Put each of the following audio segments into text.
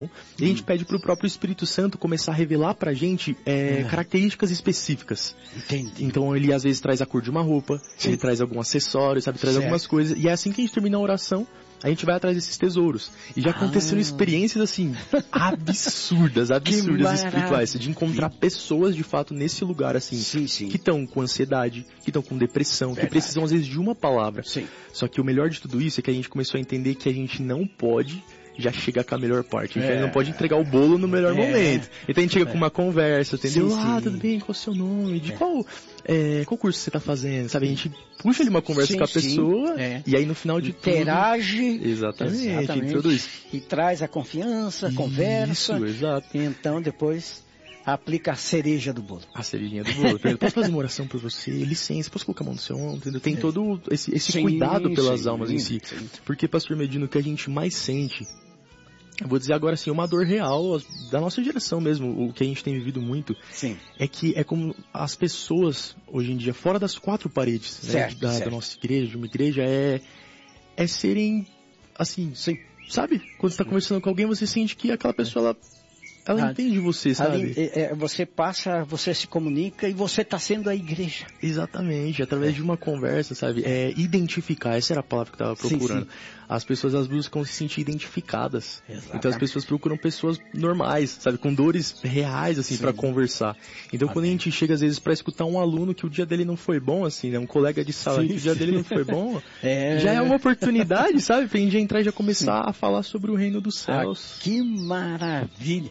E a gente pede pro próprio Espírito Santo começar a revelar pra gente características específicas. Entendi. Então ele às vezes traz a cor de uma roupa, ele traz algum acessório, sabe? Traz algumas coisas. E é assim que a gente termina a oração, a gente vai atrás desses tesouros. E já aconteceram experiências assim, absurdas espirituais. De encontrar pessoas de fato nesse lugar assim, que estão com ansiedade, que estão com depressão, que precisam às vezes de uma palavra. Sim. Só que o melhor de tudo isso é que a gente começou a entender que a gente não pode já chegar com a melhor parte. A gente não pode entregar o bolo no melhor momento. Então a gente chega com uma conversa, entendeu? Tudo bem, qual é o seu nome? De qual curso você tá fazendo? Sabe, a gente puxa ali uma conversa com a pessoa e aí no final de interage. tudo... Exatamente. Tudo isso. E traz a confiança, conversa. Isso, exato. E então depois aplica a cereja do bolo. A cerejinha do bolo. Posso fazer uma oração por você? Licença, posso colocar a mão no seu ombro? Tem todo esse cuidado pelas almas em si. Porque, Pastor Medino, o que a gente mais sente, eu vou dizer agora assim, uma dor real da nossa geração mesmo, o que a gente tem vivido muito, é que é como as pessoas, hoje em dia, fora das quatro paredes da nossa igreja, de uma igreja, é serem, assim, sabe? Quando você tá conversando com alguém, você sente que aquela pessoa, ela entende você, sabe? Você passa, você se comunica e você está sendo a igreja. Exatamente, através de uma conversa, sabe? Identificar, essa era a palavra que eu estava procurando. As pessoas, elas buscam se sentir identificadas. Exatamente. Então as pessoas procuram pessoas normais, sabe? Com dores reais, assim, para conversar. Então quando a gente chega, às vezes, para escutar um aluno que o dia dele não foi bom, assim, né? Um colega de sala que o dia dele não foi bom, já é uma oportunidade, sabe? Pra gente entrar e já começar a falar sobre o reino dos céus. Que maravilha!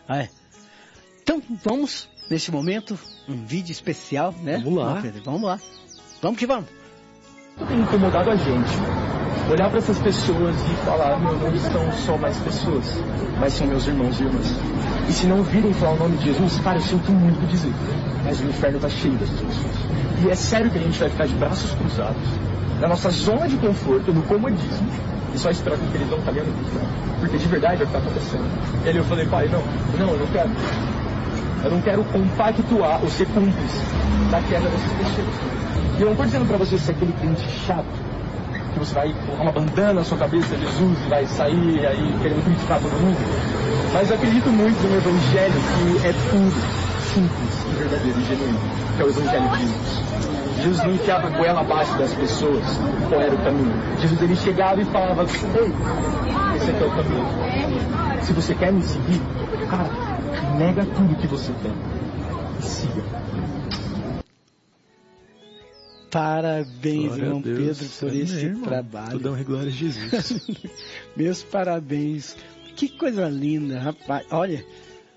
Então, vamos, nesse momento, um vídeo especial, né? Vamos lá. Vamos lá. Vamos que vamos. Tem incomodado a gente olhar para essas pessoas e falar, não são só mais pessoas, mas são meus irmãos e irmãs. E se não virem falar o nome de Jesus, cara, eu sinto muito dizer, mas o inferno tá cheio dessas pessoas. E é sério que a gente vai ficar de braços cruzados, na nossa zona de conforto, no comodismo, e só esperar que eles vão estar vendo, porque de verdade é o que está acontecendo. E aí eu falei, pai, não, eu não quero. Eu não quero compactuar ou ser cúmplice da queda dessas pessoas. E eu não estou dizendo para você ser aquele crente chato, que você vai colocar uma bandana na sua cabeça, Jesus, e vai sair aí querendo criticar todo mundo. Mas eu acredito muito no evangelho que é puro, simples e verdadeiro e genuíno, que é o evangelho de Jesus. Jesus não enfiava a goela abaixo das pessoas qual era o caminho. Jesus, ele chegava e falava, ei, esse aqui é o caminho. Se você quer me seguir, cara, nega tudo que você tem e siga. Parabéns, irmão Pedro, por esse trabalho. Tô dando glória a Jesus. Meus parabéns. Que coisa linda, rapaz. Olha,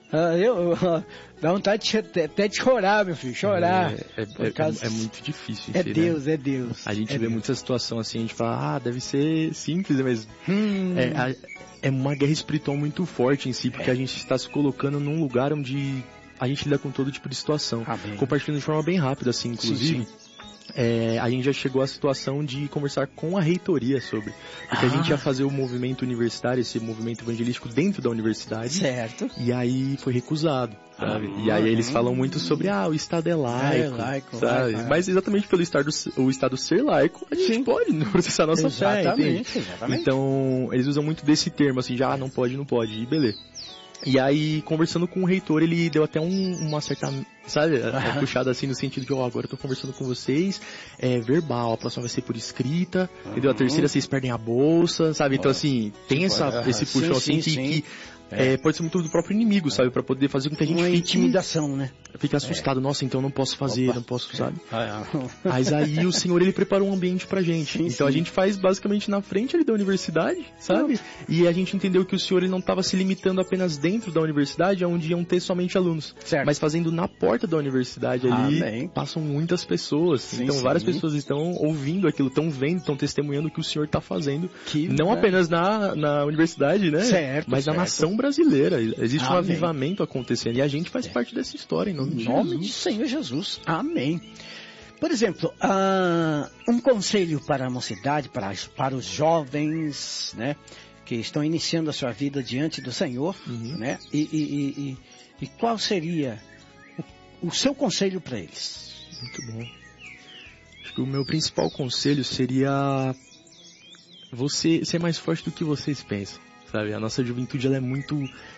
dá vontade até de chorar, meu filho, chorar. É muito difícil. É Deus, né? É Deus. A gente vê muita situação assim, a gente fala, deve ser simples, mas é uma guerra espiritual muito forte em si, porque a gente está se colocando num lugar onde a gente lida com todo tipo de situação. Compartilhando de forma bem rápida, assim, inclusive. A gente já chegou à situação de conversar com a reitoria sobre, porque a gente ia fazer o movimento universitário, esse movimento evangelístico dentro da universidade. Certo. E aí foi recusado, sabe? E aí eles falam muito sobre, o Estado é laico, sabe? Mas exatamente pelo o Estado ser laico, a gente pode processar a nossa fé. Exatamente. Então, eles usam muito desse termo, assim, não pode, e beleza. E aí, conversando com o reitor, ele deu até uma certa, sabe, puxada assim no sentido de, agora eu tô conversando com vocês, verbal, a próxima vai ser por escrita, entendeu? A terceira vocês perdem a bolsa, sabe? Então assim, tem esse puxão assim que pode ser muito do próprio inimigo, sabe? Pra poder fazer com que a gente fique... intimidação, né? Fique assustado, nossa, então eu não posso fazer, não posso, sabe? Mas aí o Senhor, ele preparou um ambiente pra gente. Então a gente faz basicamente na frente ali da universidade, sabe? E a gente entendeu que o Senhor, ele não estava se limitando apenas dentro da universidade, onde iam ter somente alunos. Certo. Mas fazendo na porta da universidade ali, passam muitas pessoas. Então várias pessoas estão ouvindo aquilo, estão vendo, estão testemunhando o que o Senhor está fazendo. Não apenas na universidade, né? Certo, mas na nação brasileira. Existe um avivamento acontecendo. E a gente faz parte dessa história, em nome de Senhor Jesus. Amém. Por exemplo, um conselho para a mocidade, para os jovens, né, que estão iniciando a sua vida diante do Senhor, né, e qual seria o seu conselho para eles? Muito bom. Acho que o meu principal conselho seria você ser mais forte do que vocês pensam. sabe? A nossa juventude, ela é muito